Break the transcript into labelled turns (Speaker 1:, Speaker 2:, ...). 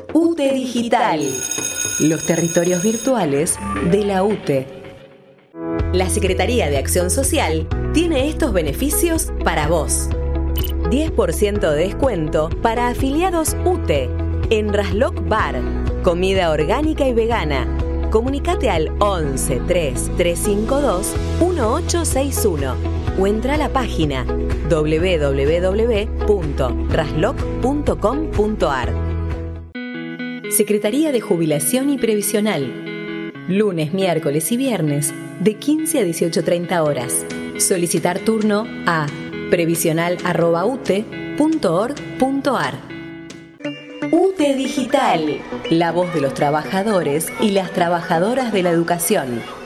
Speaker 1: UTE Digital, los territorios virtuales de la UTE. La Secretaría de Acción Social tiene estos beneficios para vos. 10% de descuento para afiliados UTE en Rasloc Bar, comida orgánica y vegana. Comunicate al 11 3 352 1861 o entra a la página www.rasloc.com.ar. Secretaría de Jubilación y Previsional. Lunes, miércoles y viernes de 15 a 18:30 horas. Solicitar turno a previsional@ute.org.ar. UTE Digital, la voz de los trabajadores y las trabajadoras de la educación.